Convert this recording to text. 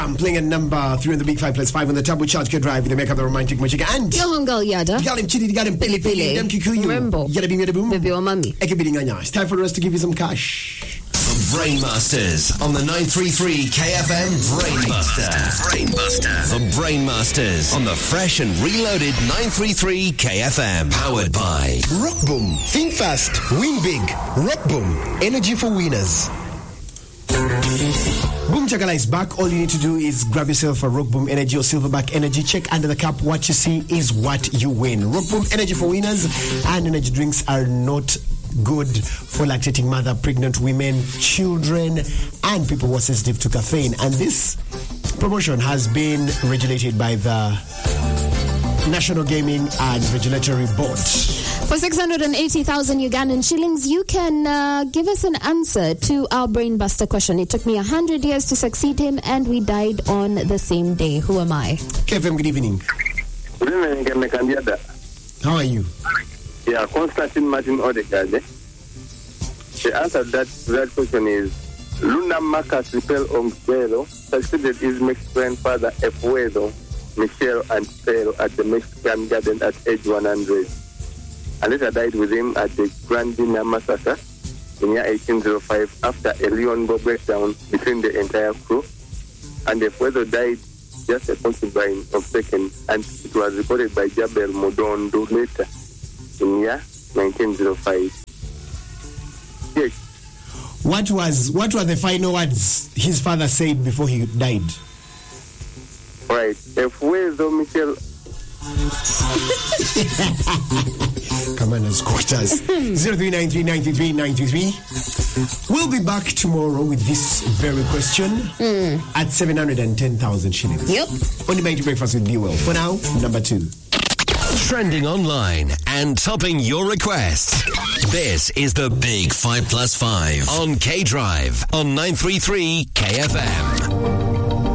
I'm playing at number 3 on the Big 5+5 on the Turbo Charge Drive with the Make Up the Romantic Magic and Yo Hungal Yada. You got him chitty, you got him pili pili, them kikuyu. Remember. Yada bing yada boom. Baby or mommy. It's time for us to give you some cash. The Brainmasters on the 933 KFM Brainbuster. The Brainmasters on the fresh and reloaded 933 KFM. Powered by Rock Boom. Think fast, win big. Rock Boom. Energy for winners. Boom Chakala is back. All you need to do is grab yourself a Rock Boom Energy or Silverback Energy. Check under the cap. What you see is what you win. Rock Boom Energy for winners. And energy drinks are not good for lactating mother, pregnant women, children, and people who are sensitive to caffeine. And this promotion has been regulated by the National Gaming and Regulatory Board. For 680,000 Ugandan shillings, you can give us an answer to our Brainbuster question. It took me 100 years to succeed him, and we died on the same day. Who am I? KFM, good evening. Good evening, Mekandiyada. How are you? Yeah, Constantine Martin Odegaard. The answer to that question is Luna Marcus Ripel Ombelo succeeded his Mexican father Efuedo, Michelle and Pedro at the Mexican Garden at age 100. And later died with him at the Grand Dinner Massacre in year 1805 after a Leonbo breakdown between the entire crew. And Efuedo died just a concubine of second, and it was reported by Jabel Modondo later in year 1905. Yes. What were the final words his father said before he died? Right. Efuedo Michelle. Commander's quarters. 03939393. We'll be back tomorrow with this very question at 710,000 shillings. Yep. Only by breakfast with Bewell. For now, number 2. trending online and topping your requests. This is the Big 5+5 on K Drive on 933 KFM.